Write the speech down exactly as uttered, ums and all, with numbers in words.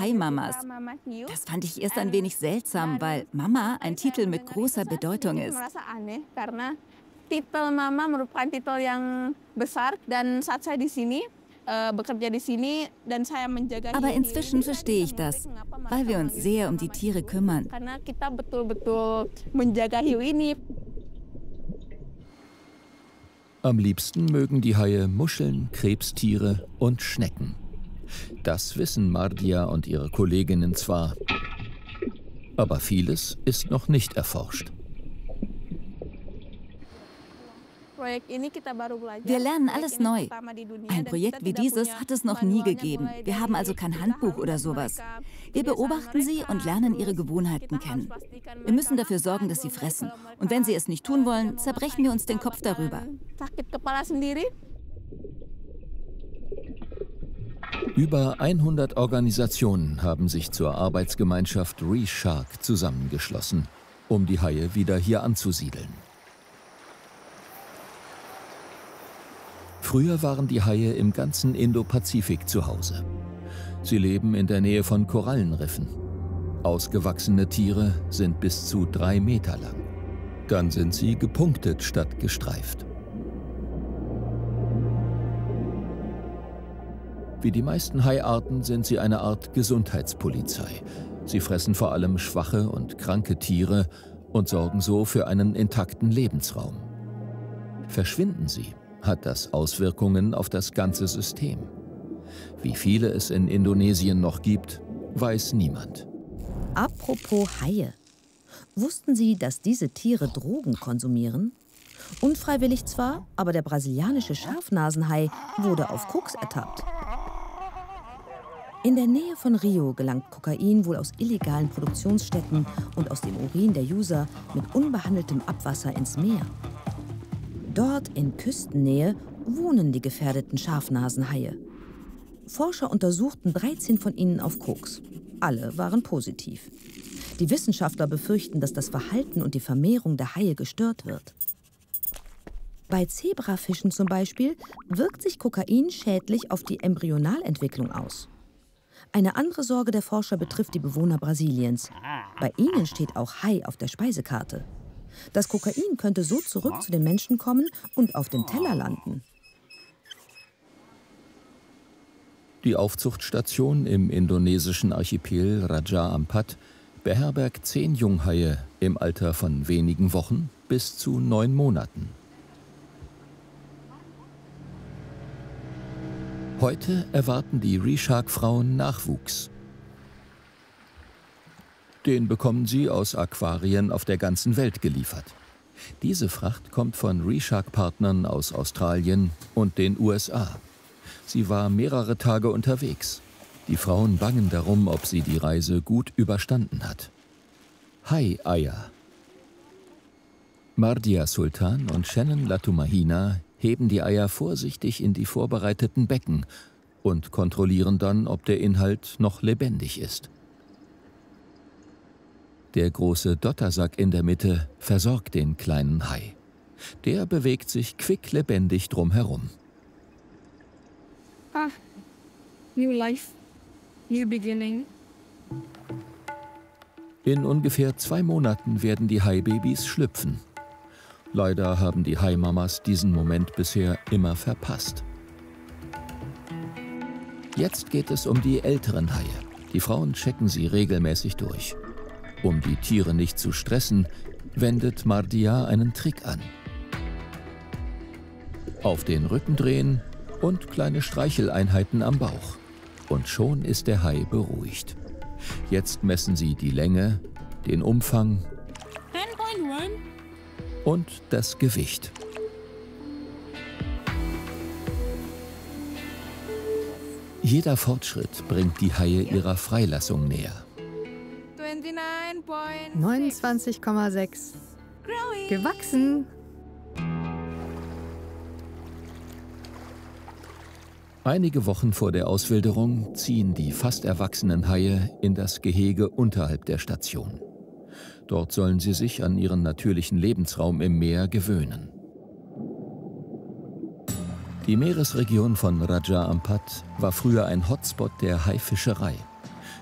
Hai-Mamas. Das fand ich erst ein wenig seltsam, weil Mama ein Titel mit großer Bedeutung ist. Titel Mama merupakan Titel yang besar dan saat saya di sini bekerja di sini dan saya menjaga. Aber inzwischen verstehe ich das, weil wir uns sehr um die Tiere kümmern. Karena kita betul-betul menjaga hiu ini. Am liebsten mögen die Haie Muscheln, Krebstiere und Schnecken. Das wissen Mardia und ihre Kolleginnen zwar, aber vieles ist noch nicht erforscht. Wir lernen alles neu. Ein Projekt wie dieses hat es noch nie gegeben. Wir haben also kein Handbuch oder sowas. Wir beobachten sie und lernen ihre Gewohnheiten kennen. Wir müssen dafür sorgen, dass sie fressen. Und wenn sie es nicht tun wollen, zerbrechen wir uns den Kopf darüber. Über hundert Organisationen haben sich zur Arbeitsgemeinschaft ReShark zusammengeschlossen, um die Haie wieder hier anzusiedeln. Früher waren die Haie im ganzen Indopazifik zu Hause. Sie leben in der Nähe von Korallenriffen. Ausgewachsene Tiere sind bis zu drei Meter lang. Dann sind sie gepunktet statt gestreift. Wie die meisten Haiarten sind sie eine Art Gesundheitspolizei. Sie fressen vor allem schwache und kranke Tiere und sorgen so für einen intakten Lebensraum. Verschwinden sie, hat das Auswirkungen auf das ganze System. Wie viele es in Indonesien noch gibt, weiß niemand. Apropos Haie. Wussten Sie, dass diese Tiere Drogen konsumieren? Unfreiwillig zwar, aber der brasilianische Schafnasenhai wurde auf Koks ertappt. In der Nähe von Rio gelangt Kokain wohl aus illegalen Produktionsstätten und aus dem Urin der User mit unbehandeltem Abwasser ins Meer. Dort in Küstennähe wohnen die gefährdeten Schafnasenhaie. Forscher untersuchten dreizehn von ihnen auf Koks. Alle waren positiv. Die Wissenschaftler befürchten, dass das Verhalten und die Vermehrung der Haie gestört wird. Bei Zebrafischen zum Beispiel wirkt sich Kokain schädlich auf die Embryonalentwicklung aus. Eine andere Sorge der Forscher betrifft die Bewohner Brasiliens. Bei ihnen steht auch Hai auf der Speisekarte. Das Kokain könnte so zurück zu den Menschen kommen und auf dem Teller landen. Die Aufzuchtstation im indonesischen Archipel Raja Ampat beherbergt zehn Junghaie im Alter von wenigen Wochen bis zu neun Monaten. Heute erwarten die ReShark-Frauen Nachwuchs. Den bekommen sie aus Aquarien auf der ganzen Welt geliefert. Diese Fracht kommt von ReShark-Partnern aus Australien und den U S A. Sie war mehrere Tage unterwegs. Die Frauen bangen darum, ob sie die Reise gut überstanden hat. Hai-Eier. Mardia Sultan und Shannon Latumahina heben die Eier vorsichtig in die vorbereiteten Becken und kontrollieren dann, ob der Inhalt noch lebendig ist. Der große Dottersack in der Mitte versorgt den kleinen Hai. Der bewegt sich quicklebendig drumherum. Ah, new life, new beginning. In ungefähr zwei Monaten werden die Haibabys schlüpfen. Leider haben die Haimamas diesen Moment bisher immer verpasst. Jetzt geht es um die älteren Haie. Die Frauen checken sie regelmäßig durch. Um die Tiere nicht zu stressen, wendet Mardia einen Trick an. Auf den Rücken drehen und kleine Streicheleinheiten am Bauch. Und schon ist der Hai beruhigt. Jetzt messen sie die Länge, den Umfang und das Gewicht. Jeder Fortschritt bringt die Haie ihrer Freilassung näher. neunundzwanzig Komma sechs. Gewachsen. Einige Wochen vor der Auswilderung ziehen die fast erwachsenen Haie in das Gehege unterhalb der Station. Dort sollen sie sich an ihren natürlichen Lebensraum im Meer gewöhnen. Die Meeresregion von Raja Ampat war früher ein Hotspot der Haifischerei.